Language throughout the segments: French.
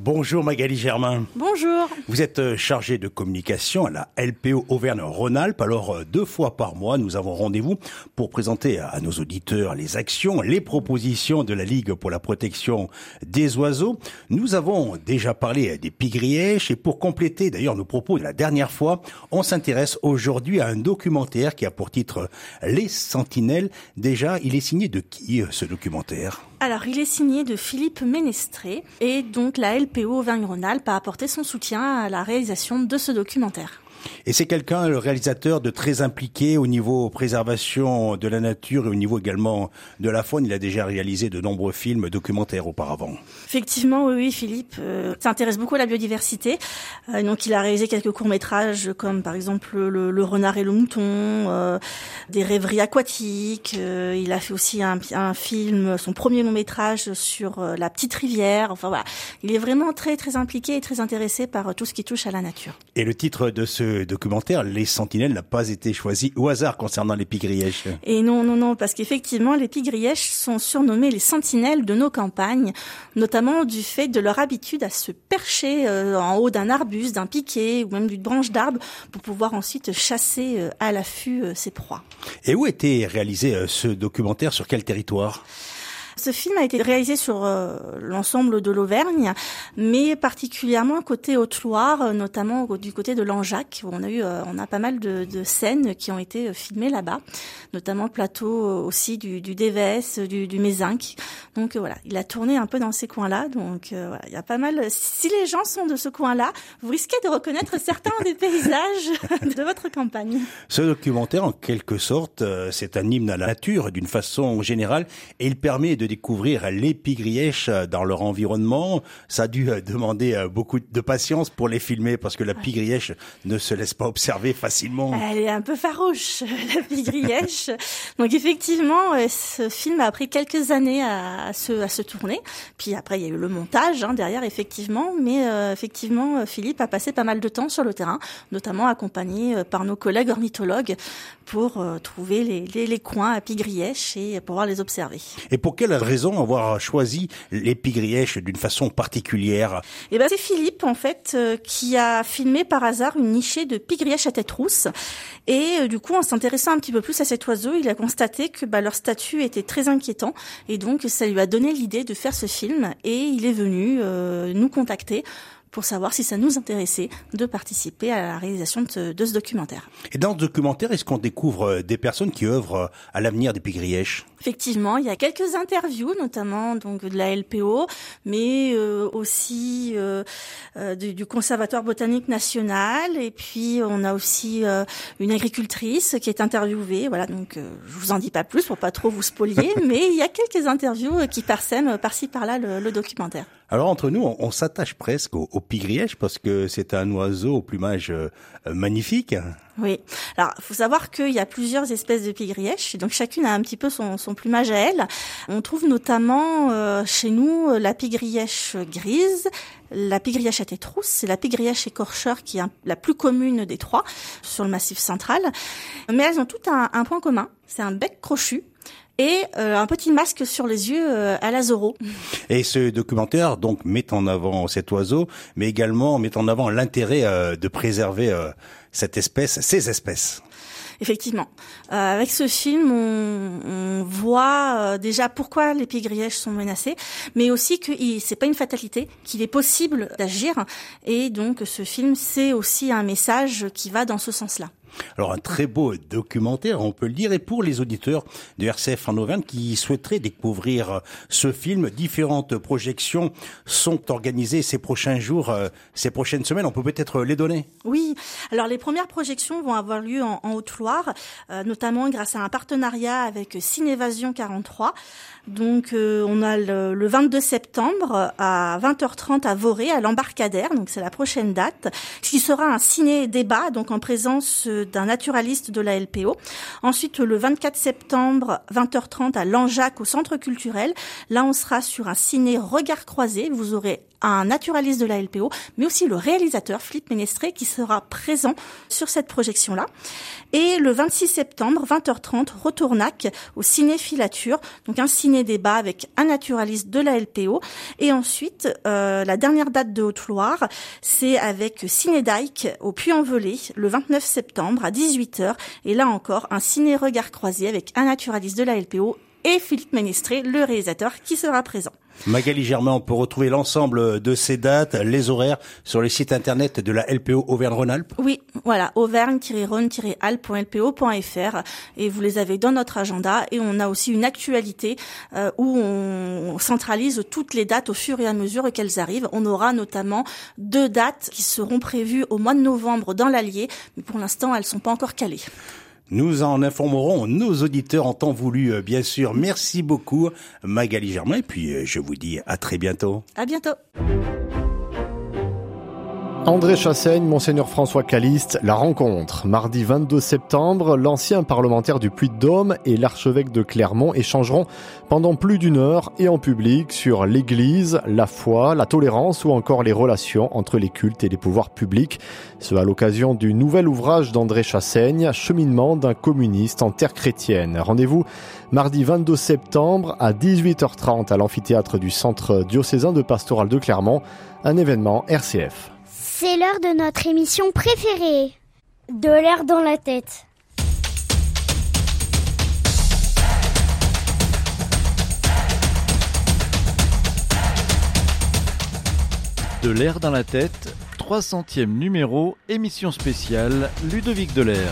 Bonjour Magali Germain. Bonjour. Vous êtes chargée de communication à la LPO Auvergne-Rhône-Alpes. Alors 2 fois par mois, nous avons rendez-vous pour présenter à nos auditeurs les actions, les propositions de la Ligue pour la protection des oiseaux. Nous avons déjà parlé des pie-grièches et pour compléter d'ailleurs nos propos de la dernière fois, on s'intéresse aujourd'hui à un documentaire qui a pour titre Les Sentinelles. Déjà, il est signé de qui ce documentaire ? Alors, il est signé de Philippe Ménestré et donc la LPO Auvergne-Rhône-Alpes a apporté son soutien à la réalisation de ce documentaire. Et c'est quelqu'un, le réalisateur, de très impliqué au niveau préservation de la nature et au niveau également de la faune. Il a déjà réalisé de nombreux films documentaires auparavant. Effectivement, oui, Philippe s'intéresse beaucoup à la biodiversité. Donc, il a réalisé quelques courts-métrages comme par exemple le renard et le mouton, des rêveries aquatiques. Il a fait aussi un film, son premier long-métrage sur la petite rivière. Enfin voilà, il est vraiment très très impliqué et très intéressé par tout ce qui touche à la nature. Et le titre de ce documentaire, Les Sentinelles, n'a pas été choisi au hasard concernant les pie-grièches. Et non, parce qu'effectivement, les pie-grièches sont surnommées les sentinelles de nos campagnes, notamment du fait de leur habitude à se percher en haut d'un arbuste, d'un piquet ou même d'une branche d'arbre pour pouvoir ensuite chasser à l'affût ses proies. Et où était réalisé ce documentaire, sur quel territoire ? Ce film a été réalisé sur l'ensemble de l'Auvergne, mais particulièrement côté Haute-Loire, notamment du côté de Langeac, où on a pas mal de scènes qui ont été filmées là-bas, notamment le plateau aussi du Dévès, du Mézinc. Donc voilà, il a tourné un peu dans ces coins-là. Donc voilà, il y a pas mal. Si les gens sont de ce coin-là, vous risquez de reconnaître certains des paysages de votre campagne. Ce documentaire, en quelque sorte, c'est un hymne à la nature d'une façon générale, et il permet de découvrir les pie-grièches dans leur environnement. Ça a dû demander beaucoup de patience pour les filmer parce que la pie-grièche ne se laisse pas observer facilement. Elle est un peu farouche, la pie-grièche. Donc effectivement, ce film a pris quelques années à se tourner. Puis après, il y a eu le montage derrière, effectivement. Mais effectivement, Philippe a passé pas mal de temps sur le terrain, notamment accompagné par nos collègues ornithologues pour trouver les coins à pie-grièche et pouvoir les observer. Et pour quelle raison avoir choisi les pie-grièches d'une façon particulière ? Et c'est Philippe en fait qui a filmé par hasard une nichée de pie-grièches à tête rousse et du coup en s'intéressant un petit peu plus à cet oiseau, il a constaté que leur statut était très inquiétant et donc ça lui a donné l'idée de faire ce film et il est venu nous contacter pour savoir si ça nous intéressait de participer à la réalisation de ce documentaire. Et dans ce documentaire, est-ce qu'on découvre des personnes qui œuvrent à l'avenir des pie-grièches ? Effectivement, il y a quelques interviews, notamment donc de la LPO, mais aussi du Conservatoire botanique national. Et puis on a aussi une agricultrice qui est interviewée. Voilà, donc je vous en dis pas plus pour pas trop vous spolier, mais il y a quelques interviews qui parsèment par-ci par-là le documentaire. Alors entre nous, on s'attache presque au pie-grièche parce que c'est un oiseau au plumage magnifique. Oui. Alors, il faut savoir qu'il y a plusieurs espèces de pie-grièches, donc chacune a un petit peu son plumage à elle. On trouve notamment chez nous la pie-grièche grise, la pie-grièche à tête rousse et la pie-grièche écorcheur qui est la plus commune des trois sur le massif central. Mais elles ont toutes un point commun, c'est un bec crochu. Et un petit masque sur les yeux à la Zorro. Et ce documentaire donc met en avant cet oiseau, mais également met en avant l'intérêt de préserver cette espèce, ces espèces. Effectivement. Avec ce film, on voit déjà pourquoi les pie-grièches sont menacées, mais aussi que c'est pas une fatalité, qu'il est possible d'agir. Et donc, ce film, c'est aussi un message qui va dans ce sens-là. Alors un très beau documentaire, on peut le dire, et pour les auditeurs de RCF en Auvergne qui souhaiteraient découvrir ce film, différentes projections sont organisées ces prochains jours, ces prochaines semaines, on peut peut-être les donner. Oui, alors les premières projections vont avoir lieu en Haute-Loire, notamment grâce à un partenariat avec Cinévasion 43. Donc on a le 22 septembre à 20h30 à Voré, à l'Embarcadère, donc c'est la prochaine date, qui sera un ciné-débat, donc en présence d'un naturaliste de la LPO. Ensuite, le 24 septembre, 20h30 à Langeac au Centre culturel. Là, on sera sur un ciné regard croisé. Vous aurez un naturaliste de la LPO, mais aussi le réalisateur Philippe Ménestré qui sera présent sur cette projection-là. Et le 26 septembre, 20h30, Retournac au Ciné Filature, donc un ciné-débat avec un naturaliste de la LPO. Et ensuite, la dernière date de Haute-Loire, c'est avec Ciné-Dike au Puy-en-Velay, le 29 septembre à 18h. Et là encore, un ciné-regard croisé avec un naturaliste de la LPO et Philippe Ménestré, le réalisateur, qui sera présent. Magali Germain, on peut retrouver l'ensemble de ces dates, les horaires, sur le site internet de la LPO Auvergne-Rhône-Alpes. Oui, voilà, auvergne-rhône-alpes.lpo.fr, et vous les avez dans notre agenda. Et on a aussi une actualité où on centralise toutes les dates au fur et à mesure qu'elles arrivent. On aura notamment 2 dates qui seront prévues au mois de novembre dans l'Allier, mais pour l'instant, elles sont pas encore calées. Nous en informerons nos auditeurs en temps voulu, bien sûr. Merci beaucoup, Magali Germain. Et puis, je vous dis à très bientôt. À bientôt. André Chassaigne, Monseigneur François Calliste, la rencontre. Mardi 22 septembre, l'ancien parlementaire du Puy-de-Dôme et l'archevêque de Clermont échangeront pendant plus d'1 heure et en public sur l'Église, la foi, la tolérance ou encore les relations entre les cultes et les pouvoirs publics. Ce à l'occasion du nouvel ouvrage d'André Chassaigne, Cheminement d'un communiste en terre chrétienne. Rendez-vous mardi 22 septembre à 18h30 à l'amphithéâtre du Centre diocésain de pastoral de Clermont, un événement RCF. C'est l'heure de notre émission préférée. De l'air dans la tête. De l'air dans la tête, 300e numéro, émission spéciale, Ludovic Delair.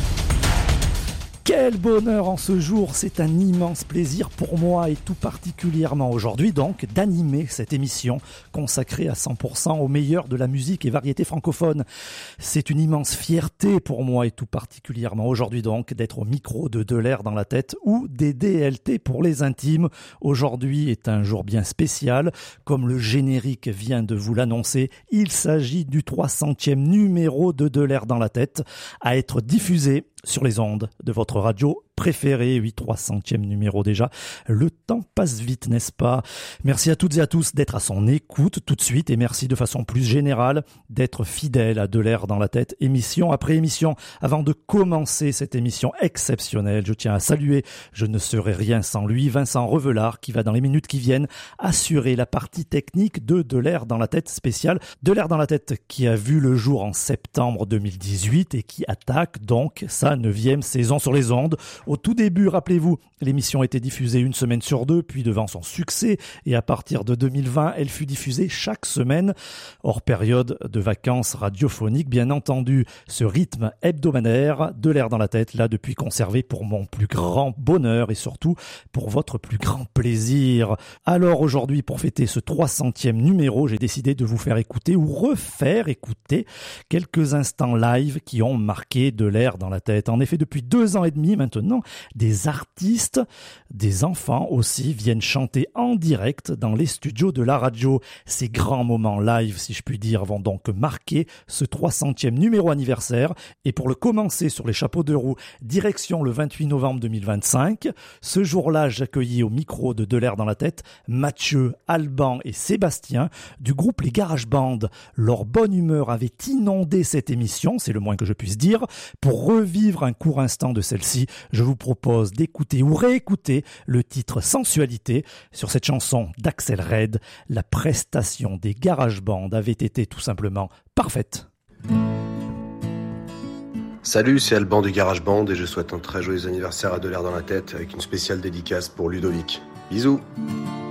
Quel bonheur en ce jour, c'est un immense plaisir pour moi et tout particulièrement aujourd'hui donc d'animer cette émission consacrée à 100% au meilleur de la musique et variété francophone. C'est une immense fierté pour moi et tout particulièrement aujourd'hui donc d'être au micro de l'air dans la tête ou des DLT pour les intimes. Aujourd'hui est un jour bien spécial, comme le générique vient de vous l'annoncer. Il s'agit du 300e numéro de l'air dans la tête à être diffusé sur les ondes de votre radio préférée. 300e numéro déjà. Le temps passe vite, n'est-ce pas? Merci à toutes et à tous d'être à son écoute tout de suite et merci de façon plus générale d'être fidèle à De l'air dans la tête, émission après émission. Avant de commencer cette émission exceptionnelle, je tiens à saluer, je ne serai rien sans lui, Vincent Revelard, qui va dans les minutes qui viennent assurer la partie technique de l'air dans la tête spéciale. De l'air dans la tête qui a vu le jour en septembre 2018 et qui attaque donc sa 9e saison sur les ondes. Au tout début, rappelez-vous, l'émission était diffusée 1 semaine sur 2, puis devant son succès, et à partir de 2020, elle fut diffusée chaque semaine, hors période de vacances radiophoniques, bien entendu. Ce rythme hebdomadaire, De l'air dans la tête, là depuis conservé pour mon plus grand bonheur et surtout pour votre plus grand plaisir. Alors aujourd'hui, pour fêter ce 300e numéro, j'ai décidé de vous faire écouter ou refaire écouter quelques instants live qui ont marqué De l'air dans la tête. En effet, depuis 2 ans et demi maintenant, des artistes, des enfants aussi viennent chanter en direct dans les studios de la radio. Ces grands moments live, si je puis dire, vont donc marquer ce 300e numéro anniversaire. Et pour le commencer sur les chapeaux de roue, direction le 28 novembre 2025. Ce jour-là, j'accueillis au micro de l'air dans la tête Mathieu, Alban et Sébastien du groupe Les Garage Band. Leur bonne humeur avait inondé cette émission, c'est le moins que je puisse dire. Pour revivre un court instant de celle-ci, je vous propose d'écouter ou réécouter le titre Sensualité. Sur cette chanson d'Axel Red, la prestation des Garage Band avait été tout simplement parfaite. Salut, c'est Alban du Garage Band et je souhaite un très joyeux anniversaire à De l'air dans la tête avec une spéciale dédicace pour Ludovic. Bisous.